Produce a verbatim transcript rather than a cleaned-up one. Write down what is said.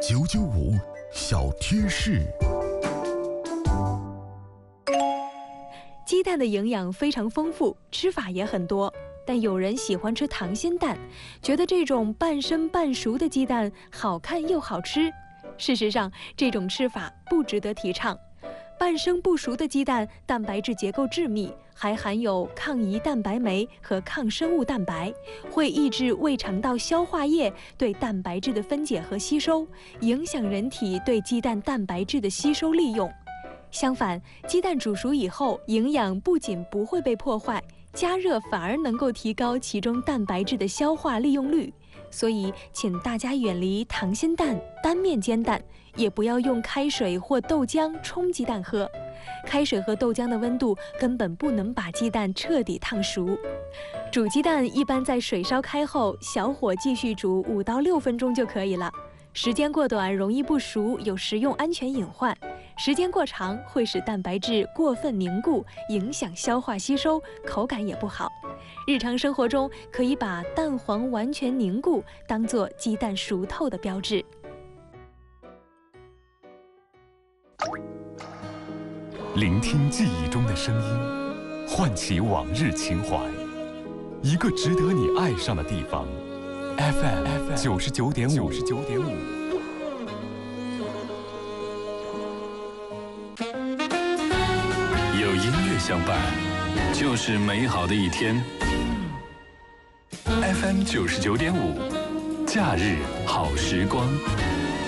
九九五小贴士。 鸡蛋的营养非常丰富，吃法也很多，但有人喜欢吃溏心蛋，觉得这种半生半熟的鸡蛋好看又好吃。事实上，这种吃法不值得提倡。半生不熟的鸡蛋蛋白质结构致密，还含有抗胰蛋白酶和抗生物蛋白，会抑制胃肠道消化液对蛋白质的分解和吸收，影响人体对鸡蛋蛋白质的吸收利用。相反，鸡蛋煮熟以后，营养不仅不会被破坏，加热反而能够提高其中蛋白质的消化利用率。所以，请大家远离溏心蛋、单面煎蛋，也不要用开水或豆浆冲鸡蛋喝。开水和豆浆的温度根本不能把鸡蛋彻底烫熟。煮鸡蛋一般在水烧开后，小火继续煮五到六分钟就可以了。时间过短容易不熟，有食用安全隐患；时间过长会使蛋白质过分凝固，影响消化吸收，口感也不好。日常生活中可以把蛋黄完全凝固当作鸡蛋熟透的标志。 聆听记忆中的声音，唤起往日情怀，一个值得你爱上的地方。F M 九十九点五，九十九点五。 有音乐相伴，就是美好的一天。F M 九十九点五，假日好时光。